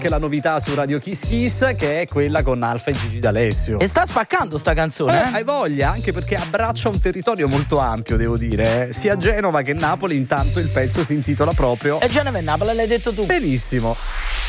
anche la novità su Radio Kiss Kiss, che è quella con Alfa e Gigi D'Alessio. E sta spaccando sta canzone, Hai voglia, anche perché abbraccia un territorio molto ampio, devo dire. Sia Genova che Napoli, intanto il pezzo si intitola proprio E Genova e Napoli l'hai detto tu. benissimo.